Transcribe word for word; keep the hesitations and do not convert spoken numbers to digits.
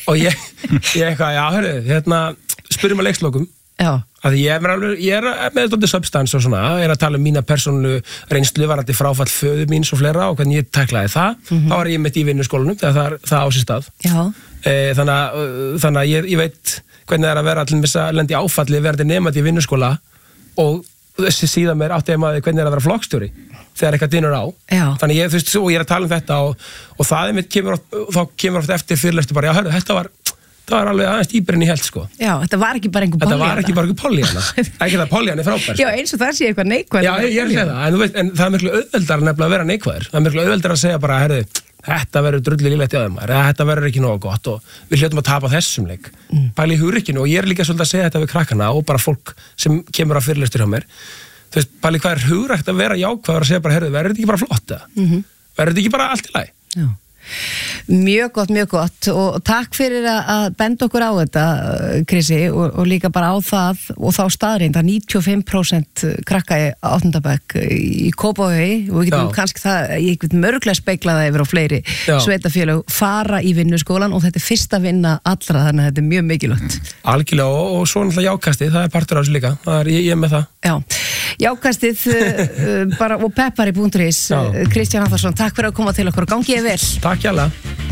og ég, ég eitthvað, já, hörru, hérna spurðum að leikslokum Já. að ég er, alveg, ég er með þetta substans og svona, ég er að tala um mína persónu reynslu varandi fráfall föður míns og fleira og hvernig ég tæklaði það, mm-hmm. þá var ég mitt í vinnuskólanum þegar það, það á sér stað e, þannig að, þannig að ég, ég veit hvernig það er að vera allir með að lendi áfalli verandi nefandi í vinnuskóla og þessi síðan mér átti ég maður hvernig það er að vera flokkstjóri þegar eitthvað dynur á Já. þannig ég, þú veist, og ég er að tala um þetta og, og það er mitt kemur oft, þá kemur oft eftir fyrirlestu bara, já, hörru, þetta var það var alveg aðeins dýpir en ég held sko Já, þetta var ekki bara einhver Þetta Pollyanna var ekki bara einhver Pollyanna ekki það Pollyanna er frábær Já, eins og það sé eitthvað neikvæð Já, ég, ég er að segja það, en, þú veist, en það er miklu auðveldar nefnilega að vera neikvæður það er miklu auðveldar að segja bara, herðu þetta verður drulli lílegt í aðeim eða þetta verður ekki nógu gott og við hljótum að tapa þessum leik mm. pæli í hugrykkinu og ég er líka svolítið að segja þetta við krakkana og bara fólk sem kemur á fyrirlestur hjá mér þú veist, pæli hvað er hugrækt að vera jákvæður að segja bara, herðu, verður þetta ekki bara flott mm-hmm. verður þetta ekki bara allt í lagi Já. Mjög gott, mjög gott og takk fyrir að benda okkur á þetta Krissi og, og líka bara á það og þá staðreind að níutíu og fimm prósent krakka í áttunda bekk í Kópavogi og við getum kannski það, ég get mörglega speiklaða yfir á fleiri Já. Sveitafélög fara í vinnuskólan og þetta er fyrsta vinna allra þannig að þetta er mjög mikilvægt Algjörlega og, og svo náttúrulega jákastið, það er partur á þessu líka það er ég, ég með það Já, jákastið uh, bara og peppari punktur is Kristján Hafþórsson, takk fyrir að koma til okkur og gangi ég vel Takk hjá